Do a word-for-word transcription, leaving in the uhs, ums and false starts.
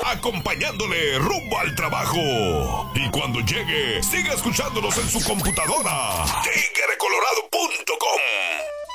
acompañándole rumbo al trabajo. Y cuando llegue, siga escuchándonos en su computadora. Tigre Colorado